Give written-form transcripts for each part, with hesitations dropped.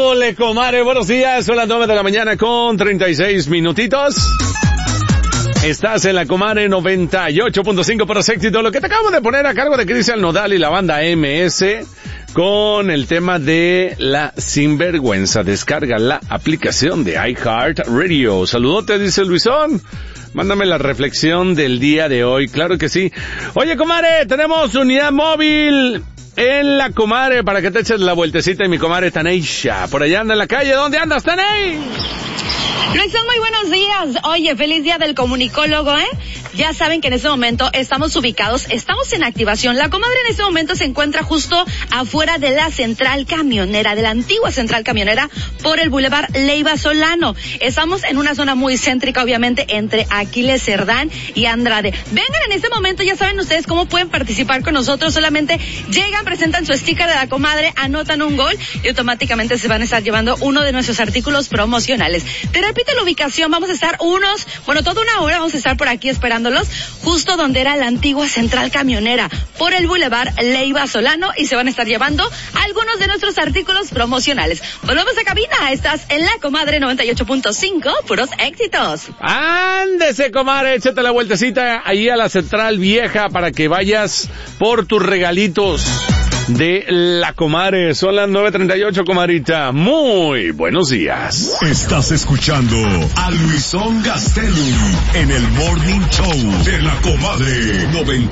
Dándole, comadre, buenos días, son las 9 de la mañana con 36 minutitos. Estás en la comadre 98.5 por éxito. Lo que te acabo de poner a cargo de Cristian Nodal y la banda MS con el tema de la sinvergüenza. Descarga la aplicación de iHeartRadio. Saludote, dice Luisón. Mándame la reflexión del día de hoy. Claro que sí. Oye, comadre, tenemos unidad móvil en la comadre para que te eches la vueltecita y mi comadre Taneisha. Por allá anda en la calle. ¿Dónde andas, Tanei? Luisón, muy buenos días. Oye, feliz día del comunicólogo, Ya saben que en este momento estamos ubicados, estamos en activación. La comadre en este momento se encuentra justo afuera de la central camionera, de la antigua central camionera, por el Boulevard Leiva Solano. Estamos en una zona muy céntrica, obviamente, entre Aquiles Cerdán y Andrade. Vengan en este momento, ya saben ustedes cómo pueden participar con nosotros. Solamente llegan, presentan su sticker de la comadre, anotan un gol y automáticamente se van a estar llevando uno de nuestros artículos promocionales. Te repito la ubicación, vamos a estar toda una hora vamos a estar por aquí esperándolos, justo donde era la antigua central camionera, por el Boulevard Leiva Solano, y se van a estar llevando algunos de nuestros artículos promocionales. Volvemos a cabina, estás en la comadre 98.5, puros éxitos. Ándese, comadre, échate la vueltecita ahí a la central vieja para que vayas por tus regalitos de la comadre. Son las 9:38, comadrita. Muy buenos días. Estás escuchando a Luisón Gastelum en el Morning Show de la comadre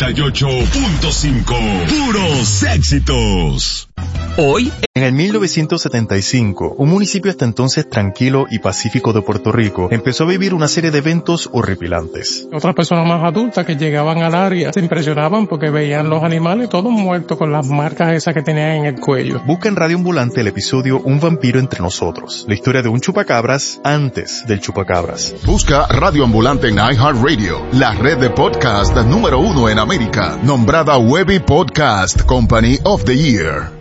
98.5. Puros éxitos. Hoy, en el 1975, un municipio hasta entonces tranquilo y pacífico de Puerto Rico empezó a vivir una serie de eventos horripilantes. Otras personas más adultas que llegaban al área se impresionaban porque veían los animales todos muertos con las marcas esas que tenían en el cuello. Busca en Radio Ambulante el episodio Un vampiro entre nosotros, la historia de un chupacabras antes del chupacabras. Busca Radio Ambulante en iHeartRadio, la red de podcast número 1 en América, nombrada Webby Podcast Company of the Year.